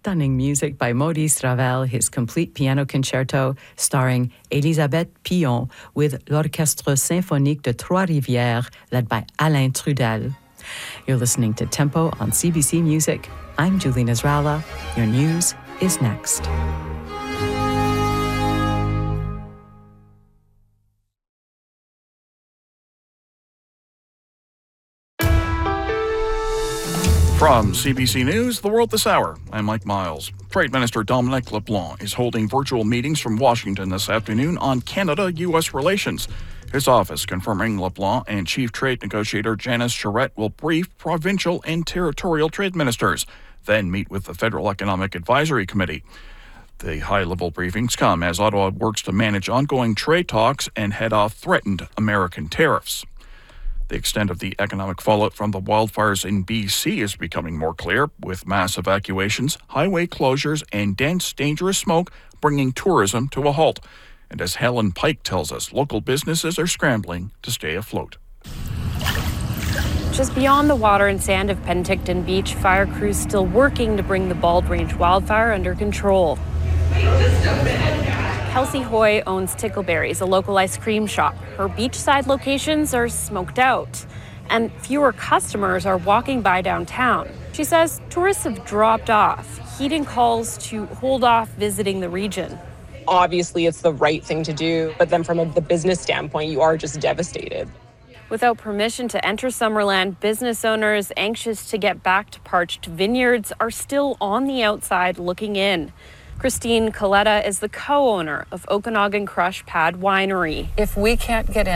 Stunning music by Maurice Ravel, his complete piano concerto starring Elisabeth Pillon with l'Orchestre Symphonique de Trois-Rivières led by Alain Trudel. You're listening to Tempo on CBC Music. I'm Julie Nasrallah. Your news is next. From CBC News, The World This Hour, I'm Mike Miles. Trade Minister Dominic LeBlanc is holding virtual meetings from Washington this afternoon on Canada-U.S. relations. His office confirming LeBlanc and Chief Trade Negotiator Janice Charette will brief provincial and territorial trade ministers, then meet with the Federal Economic Advisory Committee. The high-level briefings come as Ottawa works to manage ongoing trade talks and head off threatened American tariffs. The extent of the economic fallout from the wildfires in BC is becoming more clear, with mass evacuations, highway closures, and dense, dangerous smoke bringing tourism to a halt. And as Helen Pike tells us, local businesses are scrambling to stay afloat. Just beyond the water and sand of Penticton Beach, fire crews still working to bring the Bald Range wildfire under control. Wait just a minute. Kelsey Hoy owns Tickleberries, a local ice cream shop. Her beachside locations are smoked out, and fewer customers are walking by downtown. She says tourists have dropped off, heeding calls to hold off visiting the region. Obviously, it's the right thing to do, but then from the business standpoint, you are just devastated. Without permission to enter Summerland, business owners anxious to get back to parched vineyards are still on the outside looking in. Christine Coletta is the co-owner of Okanagan Crush Pad Winery. If we can't get in